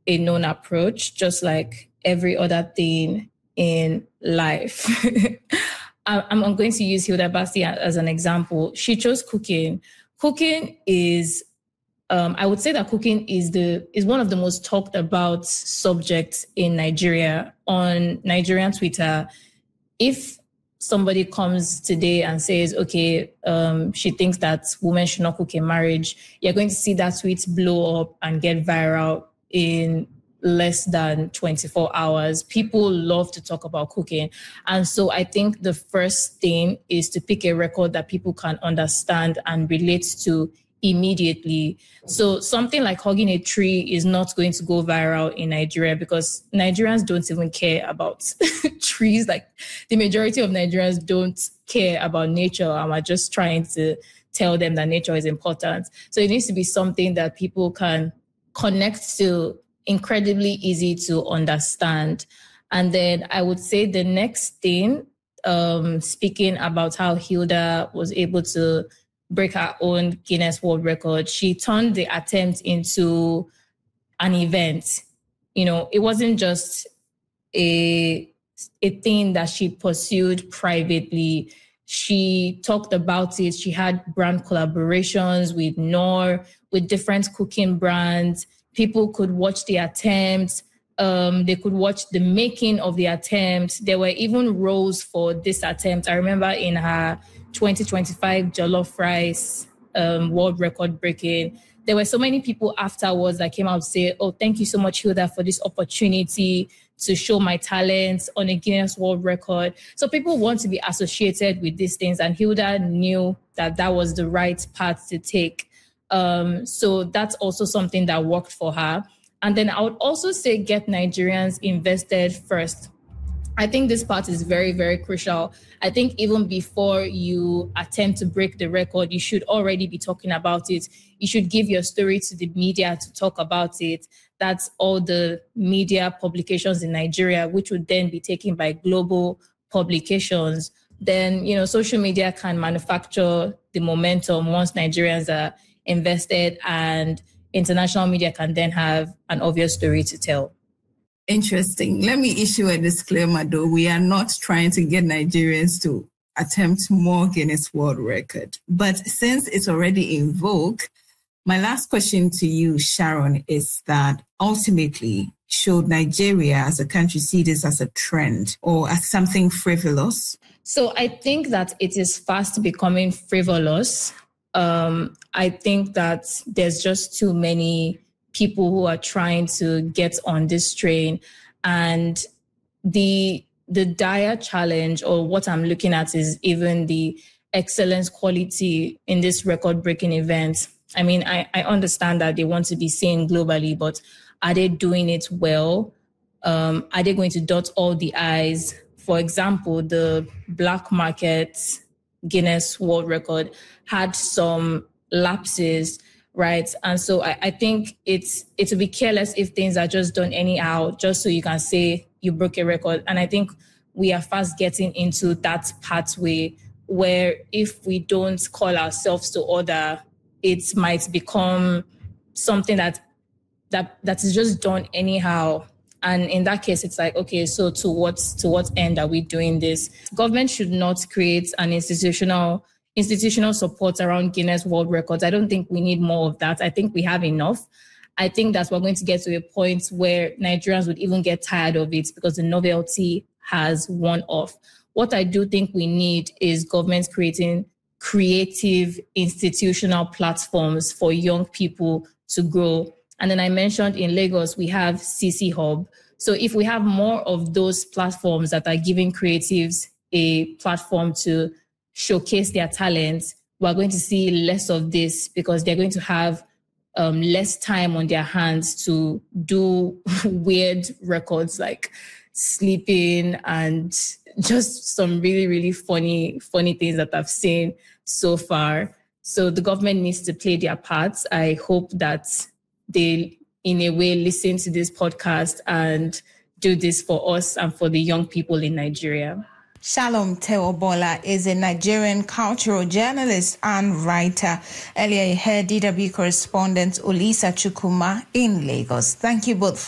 a known approach, just like every other thing in life. I'm going to use Hilda Basti as an example. She chose cooking. Cooking is, I would say that cooking is one of the most talked about subjects in Nigeria. On Nigerian Twitter, if somebody comes today and says, okay, she thinks that women should not cook in marriage, you're going to see that tweet blow up and get viral in less than 24 hours. People love to talk about cooking. And so I think the first thing is to pick a record that people can understand and relate to immediately. So something like hugging a tree is not going to go viral in Nigeria because Nigerians don't even care about trees. Like the majority of Nigerians don't care about nature and are just trying to tell them that nature is important. So it needs to be something that people can connect to, incredibly easy to understand. And then I would say the next thing, speaking about how Hilda was able to break her own Guinness World Record, she turned the attempt into an event. You know, it wasn't just a thing that she pursued privately. She talked about it. She had brand collaborations with Knorr, with different cooking brands. People could watch the attempt. They could watch the making of the attempt. There were even roles for this attempt. I remember in her 2025 jollof rice world record breaking, there were so many people afterwards that came out to say, oh, thank you so much, Hilda, for this opportunity to show my talents on a Guinness World Record. So people want to be associated with these things. And Hilda knew that that was the right path to take. So that's also something that worked for her. And then I would also say get Nigerians invested first. I think this part is very, very crucial. I think even before you attempt to break the record, you should already be talking about it. You should give your story to the media to talk about it. That's all the media publications in Nigeria, which would then be taken by global publications. Then, you know, social media can manufacture the momentum once Nigerians are invested, and international media can then have an obvious story to tell. Interesting. Let me issue a disclaimer, though. We are not trying to get Nigerians to attempt more Guinness World Record. But since it's already in vogue, my last question to you, Sharon, is that ultimately, should Nigeria as a country see this as a trend or as something frivolous? So I think that it is fast becoming frivolous. I think that there's just too many people who are trying to get on this train, and the dire challenge, or what I'm looking at, is even the excellence quality in this record-breaking event. I mean, I understand that they want to be seen globally, but are they doing it well? Are they going to dot all the I's? For example, the black market Guinness World Record had some lapses, right? And so I think it's to be careless if things are just done anyhow, just so you can say you broke a record. And I think we are fast getting into that pathway where if we don't call ourselves to order, it might become something that is just done anyhow. And in that case, it's like, okay, so to what end are we doing this? Government should not create an institutional support around Guinness World Records. I don't think we need more of that. I think we have enough. I think that we're going to get to a point where Nigerians would even get tired of it because the novelty has worn off. What I do think we need is government creating creative institutional platforms for young people to grow. And then I mentioned in Lagos, we have CC Hub. So if we have more of those platforms that are giving creatives a platform to showcase their talents, we're going to see less of this because they're going to have less time on their hands to do weird records like sleeping and just some really, really funny things that I've seen so far. So the government needs to play their parts. I hope that they, in a way, listen to this podcast and do this for us and for the young people in Nigeria. Shalom Teobola is a Nigerian cultural journalist and writer. Earlier, you heard DW correspondent Olisa Chukuma in Lagos. Thank you both.